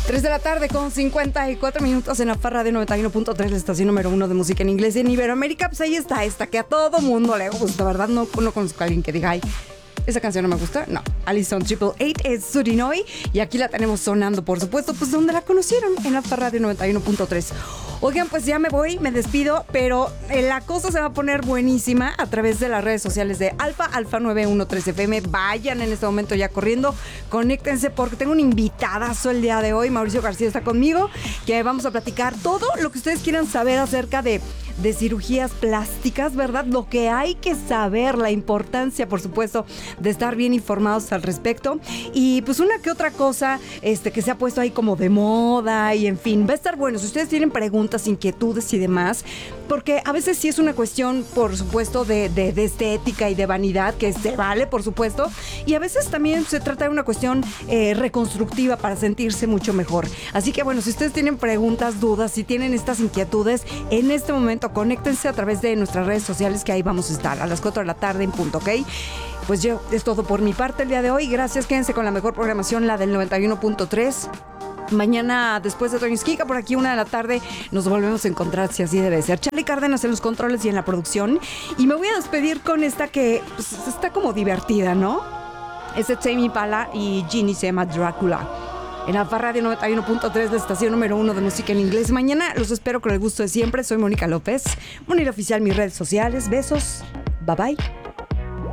3 de la tarde con 54 minutos en la Farra de 91.3, la estación número 1 de música en inglés en Iberoamérica. Pues ahí está esta que a todo mundo le gusta, ¿verdad? No conozco a alguien que diga, ay, esa canción no me gusta. No, Alison 888 es Surinoy y aquí la tenemos sonando, por supuesto, pues donde la conocieron, en la Farra de 91.3. Oigan, pues ya me voy, me despido, pero la cosa se va a poner buenísima a través de las redes sociales de Alfa 913 FM. Vayan en este momento ya corriendo, conéctense porque tengo un invitadazo el día de hoy. Mauricio García está conmigo, que vamos a platicar todo lo que ustedes quieran saber acerca de cirugías plásticas, ¿verdad? Lo que hay que saber, la importancia, por supuesto, de estar bien informados al respecto. Y pues una que otra cosa que se ha puesto ahí como de moda y en fin, va a estar bueno. Si ustedes tienen preguntas, inquietudes y demás, porque a veces sí es una cuestión, por supuesto, de estética y de vanidad, que se vale, por supuesto, y a veces también se trata de una cuestión reconstructiva para sentirse mucho mejor. Así que bueno, si ustedes tienen preguntas, dudas, si tienen estas inquietudes, en este momento conéctense a través de nuestras redes sociales, que ahí vamos a estar a las 4 de la tarde en punto, ¿ok? Pues yo, es todo por mi parte el día de hoy. Gracias, quédense con la mejor programación, la del 91.3. Mañana, después de Toño Esquinca, por aquí 1 de la tarde, nos volvemos a encontrar, si así debe ser. Charlie Cárdenas en los controles y en la producción. Y me voy a despedir con esta que pues, está como divertida, ¿no? Es de Tame Impala y Ginny, se llama Drácula. En Alfa Radio 91.3, la estación número 1 de música en inglés. Mañana los espero con el gusto de siempre. Soy Mónica López. Mónica Oficial, mis redes sociales. Besos. Bye bye.